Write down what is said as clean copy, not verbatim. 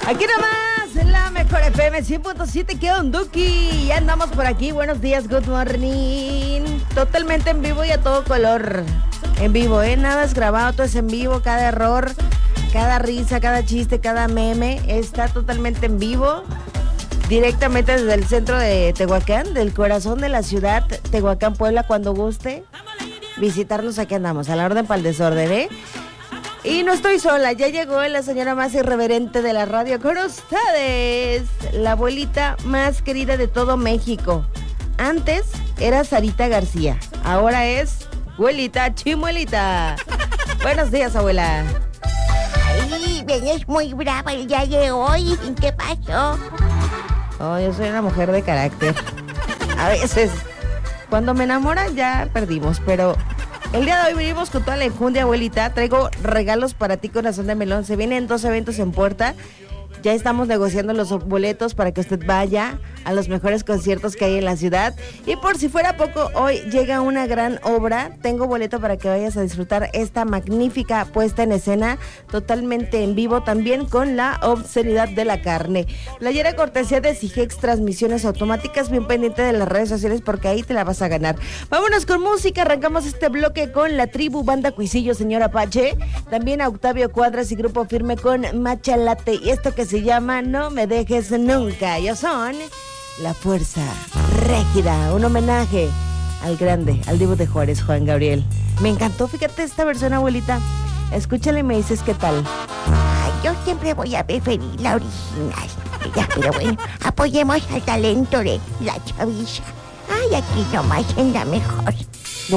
Aquí nomás, en la mejor FM 100.7, ¿qué onduki? Ya andamos por aquí, buenos días, good morning. Totalmente en vivo y a todo color. En vivo, nada es grabado, todo es en vivo, cada error, cada risa, cada chiste, cada meme, está totalmente en vivo. Directamente desde el centro de Tehuacán, del corazón de la ciudad, Tehuacán, Puebla, cuando guste visitarnos, aquí andamos, a la orden para el desorden, ¿eh? Y no estoy sola, ya llegó la señora más irreverente de la radio con ustedes, la abuelita más querida de todo México. Antes era Sarita García, ahora es abuelita Chimuelita. Buenos días, abuela. Ay, vienes muy brava el día de hoy. ¿Qué pasó? Oh, yo soy una mujer de carácter. A veces, cuando me enamoran ya perdimos, pero el día de hoy venimos con toda la enjundia, abuelita. Traigo regalos para ti, corazón de melón. Se vienen 2 eventos en puerta. Ya estamos negociando los boletos para que usted vaya a los mejores conciertos que hay en la ciudad. Y por si fuera poco, hoy llega una gran obra. Tengo boleto para que vayas a disfrutar esta magnífica puesta en escena, totalmente en vivo, también con la obscenidad de la carne. Playera cortesía de Sigex Transmisiones Automáticas, bien pendiente de las redes sociales porque ahí te la vas a ganar. Vámonos con música, arrancamos este bloque con La Tribu, Banda Cuisillo, Señor Apache. También a Octavio Cuadras y Grupo Firme con Machalate. Y esto que se llama No Me Dejes Nunca. Ellos son La Fuerza Régida, un homenaje al grande, al Divo de Juárez, Juan Gabriel. Me encantó, fíjate esta versión, abuelita. Escúchala y me dices qué tal. Ay, yo siempre voy a preferir la original. Ya, pero bueno, apoyemos al talento de la chaviza. Ay, aquí nomás en la mejor.